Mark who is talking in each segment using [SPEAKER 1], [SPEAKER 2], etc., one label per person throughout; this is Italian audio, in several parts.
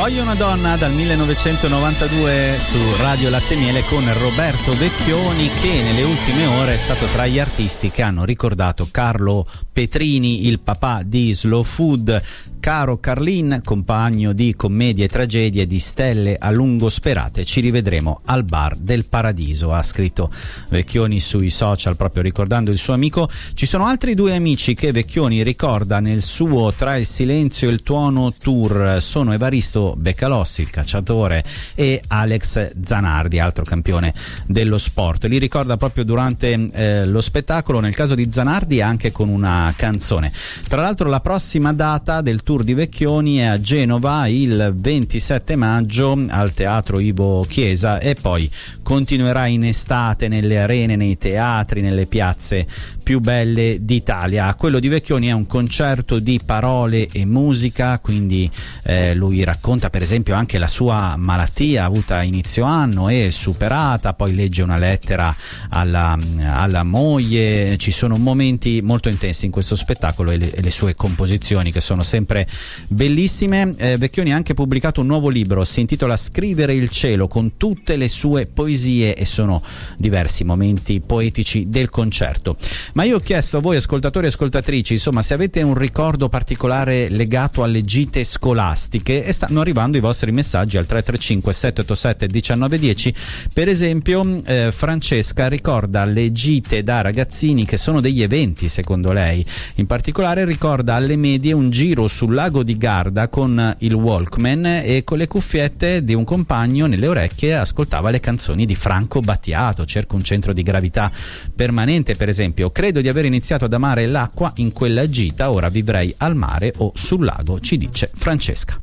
[SPEAKER 1] Voglio una donna dal 1992 su Radio Latte Miele con Roberto Vecchioni, che nelle ultime ore è stato tra gli artisti che hanno ricordato Carlo Petrini, il papà di Slow Food. Caro Carlin, compagno di commedie e tragedie di stelle a lungo sperate, ci rivedremo al bar del Paradiso, ha scritto Vecchioni sui social proprio ricordando il suo amico. Ci sono altri due amici che Vecchioni ricorda nel suo Tra il silenzio e il tuono tour, sono Evaristo Beccalossi, il calciatore, e Alex Zanardi, altro campione dello sport. Li ricorda proprio durante lo spettacolo, nel caso di Zanardi anche con una canzone. Tra l'altro la prossima data del tour di Vecchioni è a Genova il 27 maggio al Teatro Ivo Chiesa e poi continuerà in estate nelle arene, nei teatri, nelle piazze più belle d'Italia. Quello di Vecchioni è un concerto di parole e musica, quindi lui racconta per esempio anche la sua malattia avuta a inizio anno e superata, poi legge una lettera alla moglie. Ci sono momenti molto intensi in questo spettacolo e le sue composizioni che sono sempre bellissime. Vecchioni ha anche pubblicato un nuovo libro, si intitola Scrivere il cielo, con tutte le sue poesie, e sono diversi momenti poetici del concerto. Ma io ho chiesto a voi ascoltatori e ascoltatrici, insomma, se avete un ricordo particolare legato alle gite scolastiche, e stanno arrivando i vostri messaggi al 335 787 1910. Per esempio Francesca ricorda le gite da ragazzini che sono degli eventi secondo lei, in particolare ricorda alle medie un giro sul lago di Garda con il Walkman e con le cuffiette di un compagno nelle orecchie ascoltava le canzoni di Franco Battiato. Cerco un centro di gravità permanente, per esempio. Credo di aver iniziato ad amare l'acqua in quella gita, ora vivrei al mare o sul lago, ci dice Francesca.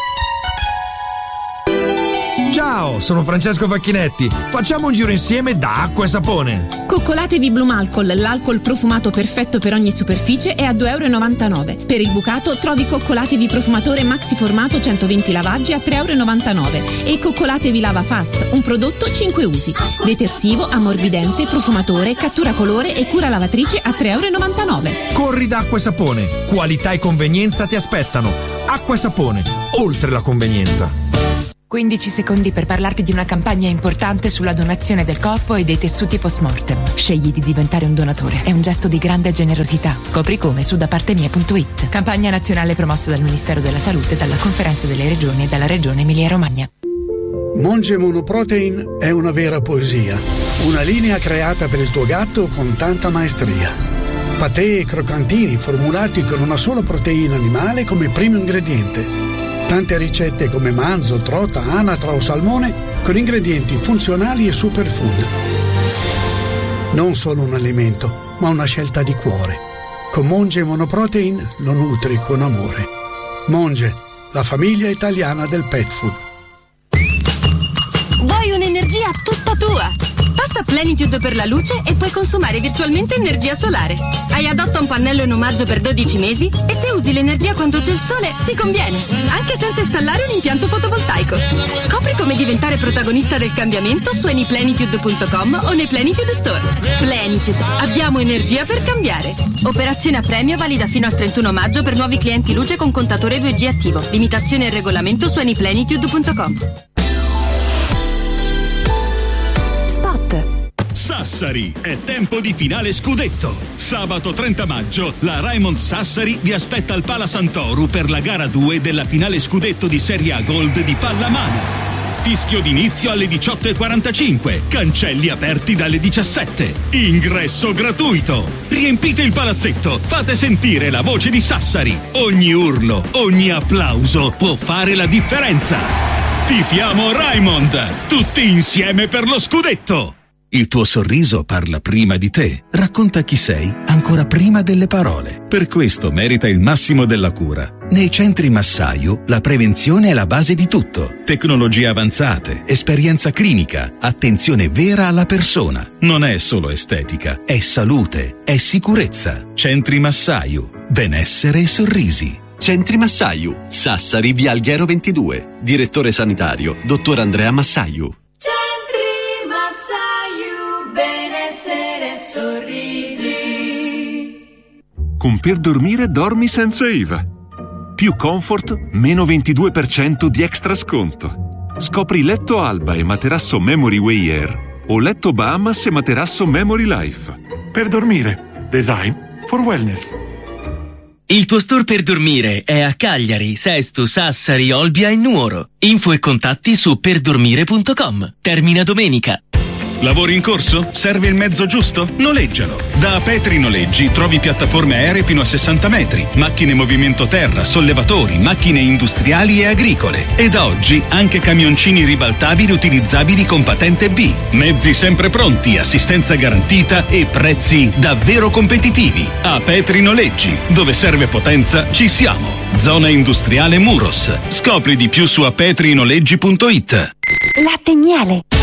[SPEAKER 2] Ciao, sono Francesco Facchinetti. Facciamo un giro insieme da Acqua e Sapone.
[SPEAKER 3] Coccolatevi Blue Alcol, l'alcol profumato perfetto per ogni superficie, è a €2,99. Per il bucato trovi Coccolatevi profumatore maxi formato 120 lavaggi a €3,99 e Coccolatevi Lava Fast, un prodotto 5 usi. Detersivo, ammorbidente, profumatore, cattura colore e cura lavatrice a €3,99.
[SPEAKER 2] Corri da Acqua e Sapone. Qualità e convenienza ti aspettano. Acqua e Sapone, oltre la convenienza.
[SPEAKER 4] 15 secondi per parlarti di una campagna importante sulla donazione del corpo e dei tessuti post-mortem. Scegli di diventare un donatore. È un gesto di grande generosità. Scopri come su dapartemia.it. Campagna nazionale promossa dal Ministero della Salute, dalla Conferenza delle Regioni e dalla Regione Emilia-Romagna.
[SPEAKER 5] Monge Monoprotein è una vera poesia. Una linea creata per il tuo gatto con tanta maestria. Patè e croccantini formulati con una sola proteina animale come primo ingrediente. Tante ricette come manzo, trota, anatra o salmone con ingredienti funzionali e superfood. Non solo un alimento, ma una scelta di cuore. Con Monge Monoprotein lo nutri con amore. Monge, la famiglia italiana del pet food.
[SPEAKER 6] Vuoi un'energia tutta tua? Passa Plenitude per la luce e puoi consumare virtualmente energia solare. Hai adotta un pannello in omaggio per 12 mesi e se usi l'energia quando c'è il sole ti conviene, anche senza installare un impianto fotovoltaico. Scopri come diventare protagonista del cambiamento su anyplenitude.com o nei Plenitude Store. Plenitude, abbiamo energia per cambiare. Operazione a premio valida fino al 31 maggio per nuovi clienti luce con contatore 2G attivo. Limitazione e regolamento su anyplenitude.com.
[SPEAKER 7] Sassari, è tempo di finale scudetto. Sabato 30 maggio la Raimond Sassari vi aspetta al Pala Sant'Oru per la gara 2 della finale scudetto di Serie A Gold di pallamano. Fischio d'inizio alle 18:45, cancelli aperti dalle 17. Ingresso gratuito. Riempite il palazzetto, fate sentire la voce di Sassari. Ogni urlo, ogni applauso può fare la differenza. Tifiamo Raimond, tutti insieme per lo scudetto. Il tuo sorriso parla prima di te, racconta chi sei ancora prima delle parole. Per questo merita il massimo della cura. Nei centri Massaio la prevenzione è la base di tutto. Tecnologie avanzate, esperienza clinica, attenzione vera alla persona. Non è solo estetica, è salute, è sicurezza. Centri Massaio, benessere e sorrisi.
[SPEAKER 8] Centri Massaio, Sassari, via Alghero 22. Direttore sanitario, dottor Andrea Massaio.
[SPEAKER 9] Benessere e sorrisi.
[SPEAKER 10] Con Per dormire dormi senza IVA. più comfort, meno 22% di extra sconto. Scopri letto Alba e materasso Memory Way Air o letto Bahamas e materasso Memory Life.
[SPEAKER 11] Per dormire. Design for wellness.
[SPEAKER 12] Il tuo store per dormire è a Cagliari, Sesto, Sassari, Olbia e Nuoro. Info e contatti su perdormire.com. Termina domenica.
[SPEAKER 7] Lavori in corso? Serve il mezzo giusto? Noleggialo. Da Petri Noleggi trovi piattaforme aeree fino a 60 metri, macchine movimento terra, sollevatori, macchine industriali e agricole. E da oggi anche camioncini ribaltabili utilizzabili con patente B. Mezzi sempre pronti, assistenza garantita e prezzi davvero competitivi. A Petri Noleggi, dove serve potenza, ci siamo. Zona industriale Muros. Scopri di più su appetrinoleggi.it.
[SPEAKER 13] Latte e miele.